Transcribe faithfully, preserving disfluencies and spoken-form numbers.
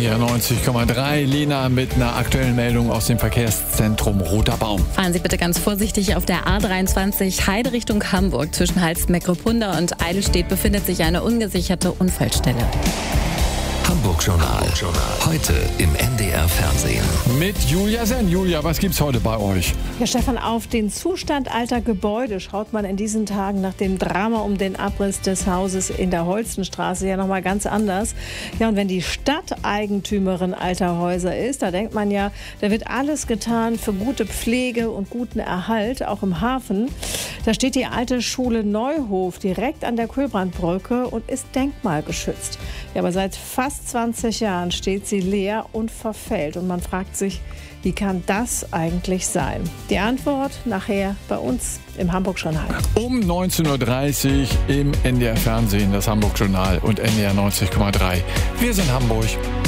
N D R neunzig Komma drei. Lena mit einer aktuellen Meldung aus dem Verkehrszentrum Roter Baum. Fahren Sie bitte ganz vorsichtig auf der A dreiundzwanzig Heide Richtung Hamburg. Zwischen Halst-Meckropunda und Eidelstedt befindet sich eine ungesicherte Unfallstelle. Hamburg-Journal. Heute im N D R-Fernsehen. Mit Julia Senn. Julia, was gibt's heute bei euch? Ja, Stefan, auf den Zustand alter Gebäude schaut man in diesen Tagen nach dem Drama um den Abriss des Hauses in der Holstenstraße ja nochmal ganz anders. Ja, und wenn die Stadt Eigentümerin alter Häuser ist, da denkt man ja, da wird alles getan für gute Pflege und guten Erhalt, auch im Hafen. Da steht die alte Schule Neuhof direkt an der Kühlbrandbrücke und ist denkmalgeschützt. Ja, aber seit fast zwanzig Jahren steht sie leer und verfällt. Und man fragt sich, wie kann das eigentlich sein? Die Antwort nachher bei uns im Hamburg-Journal. Um neunzehn Uhr dreißig im N D R-Fernsehen, das Hamburg-Journal und N D R neunzig Komma drei. Wir sind Hamburg.